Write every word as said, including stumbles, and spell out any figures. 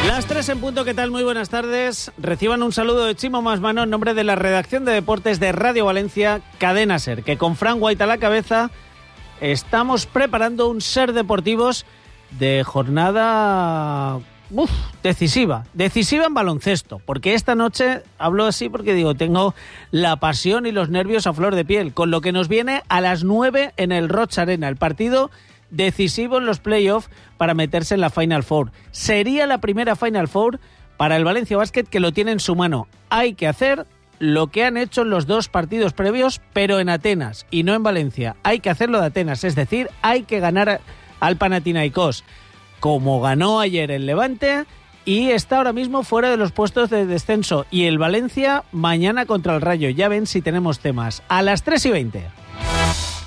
Las tres en punto, ¿qué tal? Muy buenas tardes. Reciban un saludo de Chimo Masmano en nombre de la redacción de deportes de Radio Valencia, Cadena SER, que con Fran White a la cabeza estamos preparando un SER Deportivos de jornada uf, decisiva, decisiva en baloncesto, porque esta noche, hablo así porque digo, tengo la pasión y los nervios a flor de piel, con lo que nos viene a las nueve en el Roig Arena, el partido decisivo en los playoffs para meterse en la Final Four. Sería la primera Final Four para el Valencia Basket, que lo tiene en su mano. Hay que hacer lo que han hecho en los dos partidos previos, pero en Atenas y no en Valencia. Hay que hacerlo de Atenas, es decir, hay que ganar al Panathinaikos, como ganó ayer el Levante, y está ahora mismo fuera de los puestos de descenso. Y el Valencia mañana contra el Rayo. Ya ven si tenemos temas. A las tres y veinte.